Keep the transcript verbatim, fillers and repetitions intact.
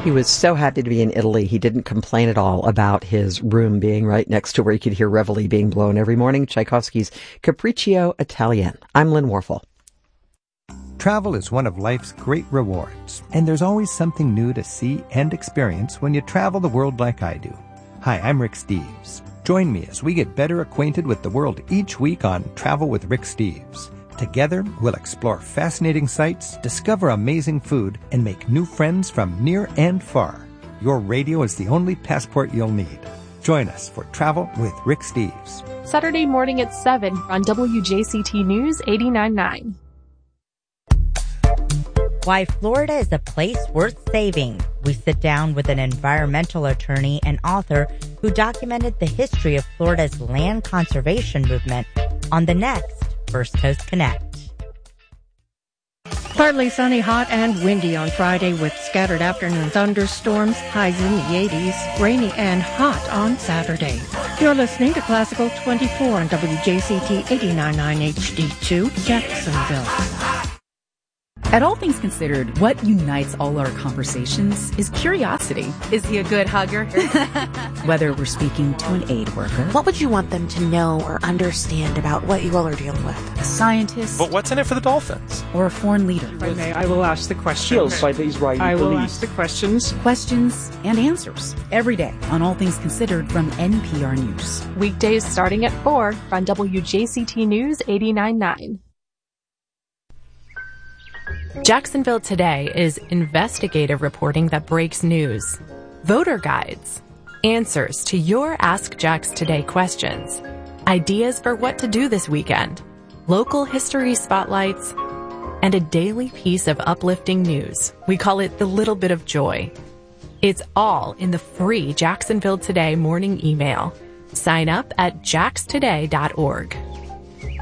He was so happy to be in Italy, he didn't complain at all about his room being right next to where he could hear Reveille being blown every morning. Tchaikovsky's Capriccio Italian. I'm Lynn Warfel. Travel is one of life's great rewards, and there's always something new to see and experience when you travel the world like I do. Hi, I'm Rick Steves. Join me as we get better acquainted with the world each week on Travel with Rick Steves. Together, we'll explore fascinating sights, discover amazing food, and make new friends from near and far. Your radio is the only passport you'll need. Join us for Travel with Rick Steves. Saturday morning at seven on W J C T News eighty-nine point nine. Why Florida is a place worth saving. We sit down with an environmental attorney and author who documented the history of Florida's land conservation movement on the next First Coast Connect. Partly sunny, hot, and windy on Friday with scattered afternoon thunderstorms, highs in the eighties, rainy and hot on Saturday. You're listening to Classical twenty-four on W J C T eighty-nine point nine H D two, Jacksonville. At All Things Considered, what unites all our conversations is curiosity. Is he a good hugger? Whether we're speaking to an aid worker. What would you want them to know or understand about what you all are dealing with? A scientist. But what's in it for the Dolphins? Or a foreign leader. If I may, I will ask the questions. By the Israeli I will police. ask the questions. Questions and answers. Every day on All Things Considered from N P R News. Weekdays starting at four on W J C T News eighty-nine point nine. Jacksonville Today is investigative reporting that breaks news. Voter guides. Answers to your Ask Jax Today questions. Ideas for what to do this weekend. Local history spotlights. And a daily piece of uplifting news. We call it the little bit of joy. It's all in the free Jacksonville Today morning email. Sign up at jax today dot org.